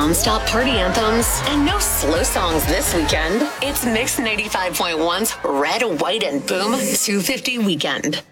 non-stop party anthems and no slow songs this weekend. It's Mix 95.1's Red, White, and Boom 250 Weekend.